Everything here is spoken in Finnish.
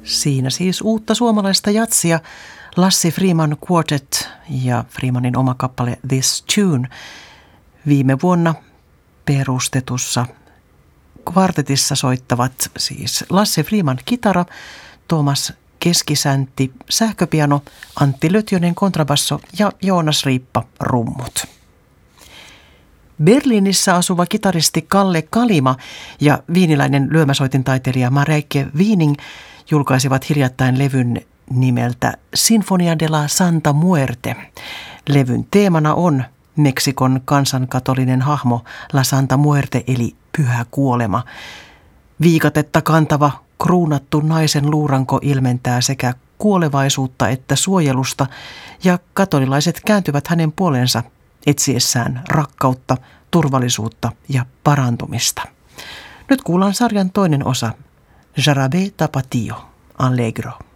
Siinä siis uutta suomalaista jatsia, Lassi Freeman Quartet ja Freemanin oma kappale This Tune. Viime vuonna perustetussa kvartetissa soittavat siis Lassi Freeman kitara, Tuomas Keskisäntti sähköpiano, Antti Lötjönen kontrabasso ja Joonas Riippa rummut. Berliinissä asuva kitaristi Kalle Kalima ja viiniläinen lyömäsoitintaiteilija Mareike Wiening julkaisivat hiljattain levyn nimeltä Sinfonia de la Santa Muerte. Levyn teemana on Meksikon kansankatolinen hahmo La Santa Muerte eli Pyhä kuolema. Viikatetta kantava kruunattu naisen luuranko ilmentää sekä kuolevaisuutta että suojelusta ja katolilaiset kääntyvät hänen puoleensa etsiessään rakkautta, turvallisuutta ja parantumista. Nyt kuullaan sarjan toinen osa, Jarabe Tapatio, Allegro.